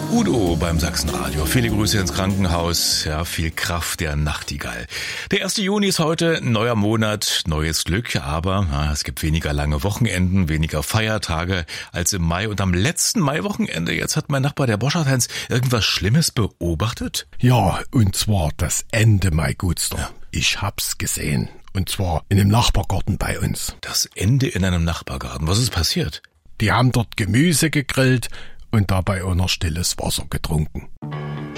Udo beim Sachsenradio. Viele Grüße ins Krankenhaus. Ja, viel Kraft der Nachtigall. Der 1. Juni ist heute, neuer Monat, neues Glück. Aber es gibt weniger lange Wochenenden, weniger Feiertage als im Mai. Und am letzten Maiwochenende, jetzt hat mein Nachbar, der Boschert-Heinz, irgendwas Schlimmes beobachtet? Ja, und zwar das Ende, mein Gutster. Ja. Ich hab's gesehen. Und zwar in einem Nachbargarten bei uns. Das Ende in einem Nachbargarten. Was ist passiert? Die haben dort Gemüse gegrillt und dabei auch noch stilles Wasser getrunken.